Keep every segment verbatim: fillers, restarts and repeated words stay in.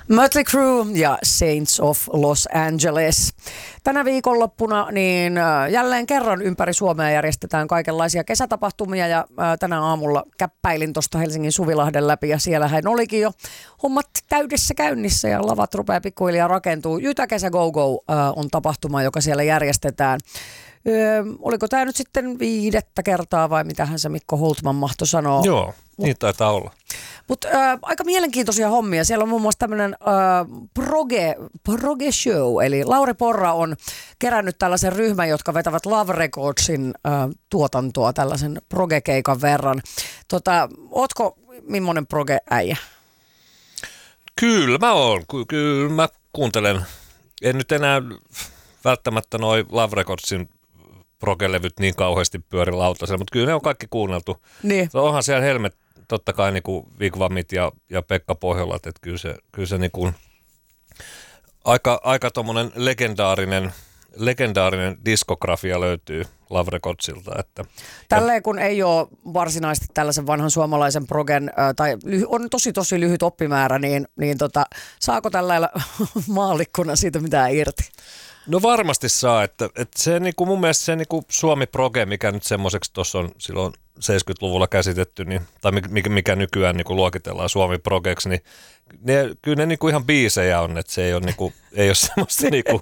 Mötley Crüe ja Saints of Los Angeles. Tänä viikonloppuna niin jälleen kerran ympäri Suomea järjestetään kaikenlaisia kesätapahtumia ja tänä aamulla käppäilin tuosta Helsingin Suvilahden läpi ja siellähän olikin jo hommat täydessä käynnissä ja lavat rupeaa pikkuhiljaa rakentuu. Jytä Kesä Go Go on tapahtuma, joka siellä järjestetään. Öö, oliko tämä nyt sitten viidettä kertaa vai mitähän se Mikko Hultman mahtoi sanoa? Joo, niin taitaa olla. Mutta äh, aika mielenkiintoisia hommia. Siellä on muun muassa tämmöinen äh, proge, proge show, eli Lauri Porra on kerännyt tällaisen ryhmän, jotka vetävät Love Recordsin äh, tuotantoa tällaisen proge-keikan verran. Tota, ootko millainen proge-äijä? Kyllä mä oon. Ky- kyllä mä kuuntelen. En nyt enää välttämättä noi Love Recordsin proge-levyt niin kauheasti pyöri lautasella, mutta kyllä ne on kaikki kuunneltu. Niin. Onhan siellä Helmet, totta kai niin kuin Vigvamit ja, ja Pekka Pohjolat, että kyllä se, kyllä se niin kuin aika, aika tommonen legendaarinen, legendaarinen diskografia löytyy Love Recordsilta. Että, Tälleen kun ei ole varsinaisesti tällaisen vanhan suomalaisen progen, äh, tai lyhy, on tosi tosi lyhyt oppimäärä, niin, niin tota, saako tällä maallikkona siitä mitään irti? No varmasti saa, että, että se niinku, mun mielestä se niinku Suomi Proge, mikä nyt semmoiseksi tuossa on silloin seitsemänkymmentäluvulla käsitetty, niin, tai mikä, mikä nykyään niinku luokitellaan Suomi Progeksi, niin ne, kyllä ne niinku ihan biisejä on, että se ei ole, niinku, ei ole semmoista niinku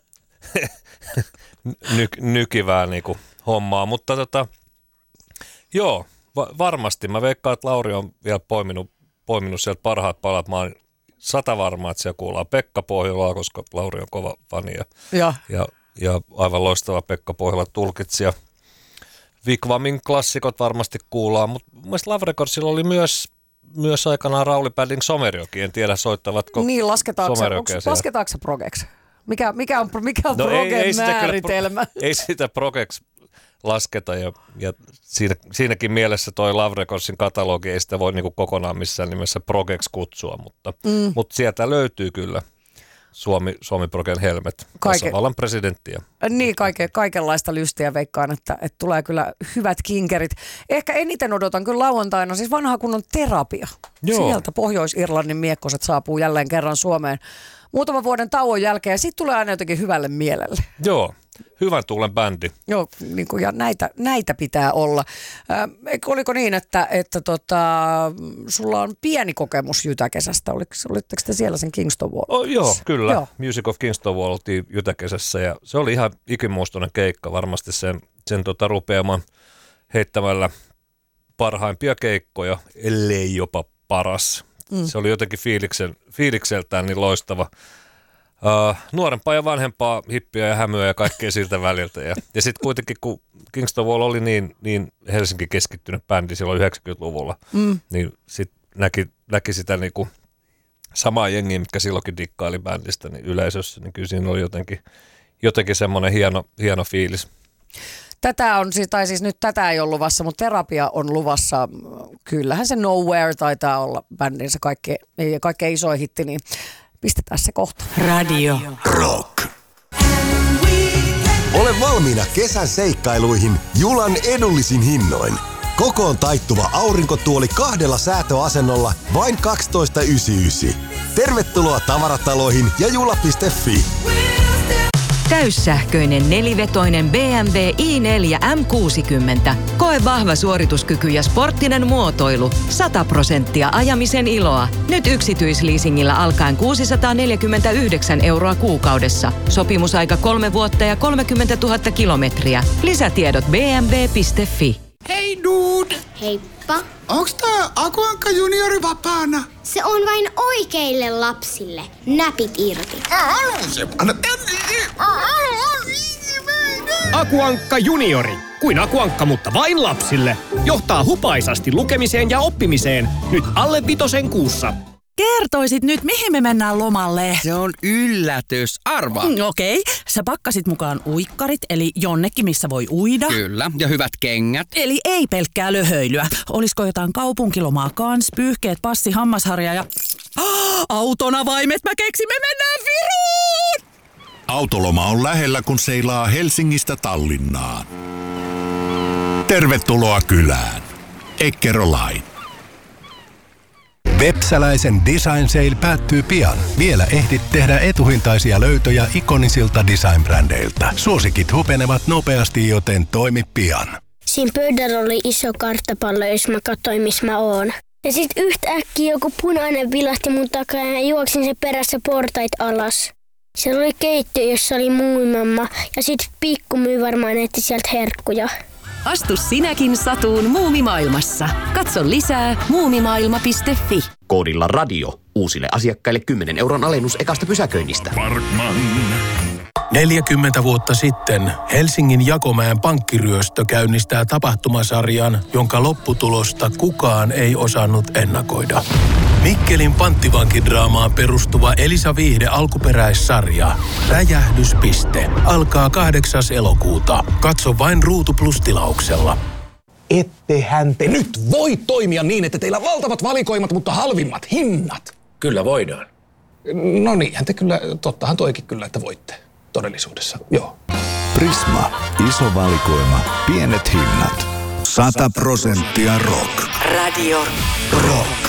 ny, nykivää niinku hommaa, mutta tota, joo, va, varmasti. Mä veikkaan, että Lauri on vielä poiminut, poiminut sieltä parhaat palat. Mä oon sata varmaa, että siellä kuullaan Pekka Pohjolaa, koska Lauri on kova fani ja, ja. ja, ja aivan loistava Pekka Pohjola tulkitsija. Vigvamin klassikot varmasti kuullaan, mutta mun mielestä Love Recordsilla oli myös, myös aikanaan Rauli Padding Somerjoki. En tiedä, soittavatko niin, lasketaanko Somerjokea se, lasketaanko se progeksi? Mikä, mikä on, mikä on no progen ei, ei määritelmä? Sitä, ei sitä progeksi lasketa ja, ja siinä, siinäkin mielessä toi Love Recordsin katalogi ei sitä voi niinku kokonaan missään nimessä progeksi kutsua, mutta, mm. mutta sieltä löytyy kyllä Suomi, Suomi Progen Helmet, tasavallan presidenttiä. Niin, kaike, kaikenlaista lystiä veikkaan, että, että tulee kyllä hyvät kinkerit. Ehkä eniten odotan kyllä lauantaina, siis vanha kunnon Terapia. Joo. Sieltä Pohjois-Irlannin miekkoset saapuu jälleen kerran Suomeen muutaman vuoden tauon jälkeen ja sitten tulee aina jotenkin hyvälle mielelle. Joo. Hyvän tuulen bändi. Joo, niin kuin, ja näitä, näitä pitää olla. Äh, oliko niin, että, että tota, sulla on pieni kokemus Jytäkesästä? Oliko, olitteko te siellä sen Kingston Wall? Oh, joo, kyllä. Joo. Music of Kingston Wall oltiin Jytäkesässä ja se oli ihan ikimuistoinen keikka. Varmasti sen, sen tota, rupeaman heittämällä parhaimpia keikkoja, ellei jopa paras. Mm. Se oli jotenkin fiiliksen, fiilikseltään niin loistava. Uh, nuorempaa ja vanhempaa, hippiä ja hämöä ja kaikkea siltä väliltä. Ja, ja sitten kuitenkin, kun Kingston Wall oli niin, niin Helsinki keskittynyt bändi silloin yhdeksänkymmentäluvulla, mm. niin sitten näki, näki sitä niinku samaa jengiä, mitkä silloinkin dikkaili bändistä niin yleisössä, niin kyllä siinä oli jotenkin, jotenkin semmoinen hieno, hieno fiilis. Tätä on, tai siis nyt tätä ei ole luvassa, mutta Terapia on luvassa. Kyllähän se Nowhere taitaa olla bändinsä kaikkein, kaikkein isoin hitti, niin pistetään se kohta. Radio Rock. Ole valmiina kesän seikkailuihin Julan edullisin hinnoin. Kokoon taittuva aurinkotuoli kahdella säätöasennolla vain kaksitoista yhdeksänkymmentäyhdeksän. Tervetuloa tavarataloihin ja jula piste fi. Täyssähköinen nelivetoinen B M W i neljä M kuusikymmentä. Koe vahva suorituskyky ja sporttinen muotoilu. sata prosenttia ajamisen iloa. Nyt yksityisleasingillä alkaen kuusisataaneljäkymmentäyhdeksän euroa kuukaudessa. Sopimusaika kolme vuotta ja kolmekymmentätuhatta kilometriä. Lisätiedot b m w piste fi. Hei dude! Heippa. Onks tää Aku Ankka juniori vapaana? Se on vain oikeille lapsille. Näpit irti. Aku Ankka juniori. Kuin Aku Ankka, mutta vain lapsille. Johtaa hupaisasti lukemiseen ja oppimiseen. Nyt alle vitosen kuussa. Kertoisit nyt, mihin me mennään lomalle? Se on yllätys. Arva. Mm, Okei. Okay. Sä pakkasit mukaan uikkarit, eli jonnekin, missä voi uida. Kyllä. Ja hyvät kengät. Eli ei pelkkää löhöilyä. Olisiko jotain kaupunkilomaa kans, pyyhkeet, passi, hammasharja ja... Oh, autonavaimet mä keksin, me mennään Viroon! Autoloma on lähellä, kun seilaa Helsingistä Tallinnaan. Tervetuloa kylään. Eckerö Line. Vepsäläisen Design Sale päättyy pian. Vielä ehdit tehdä etuhintaisia löytöjä ikonisilta design-brändeiltä. Suosikit hupenevat nopeasti, joten toimi pian. Siinä pöydällä oli iso karttapallo, jos mä katsoin, missä mä oon. Ja sit yhtäkkiä joku punainen vilahti mun takaa ja juoksin sen perässä portait alas. Siellä oli keittiö, jossa oli muumimamma ja sit pikkumyy varmaan etti sieltä herkkuja. Astu sinäkin satuun muumimaailmassa. Katso lisää muumimaailma piste fi. Koodilla radio. Uusille asiakkaille kymmenen euron alennus ekasta pysäköinnistä. Parkman. neljäkymmentä vuotta sitten Helsingin Jakomäen pankkiryöstö käynnistää tapahtumasarjan, jonka lopputulosta kukaan ei osannut ennakoida. Mikkelin panttivankidraamaan perustuva Elisa Viihde alkuperäissarja Räjähdyspiste alkaa kahdeksas elokuuta. Katso vain Ruutu Plus-tilauksella. Ettehän te nyt voi toimia niin, että teillä on valtavat valikoimat, mutta halvimmat hinnat. Kyllä voidaan. No niinhän te kyllä, tottahan toikin kyllä, että voitte todellisuudessa, joo. Prisma. Iso valikoima. Pienet hinnat. Sata prosenttia rock. Radio Rock.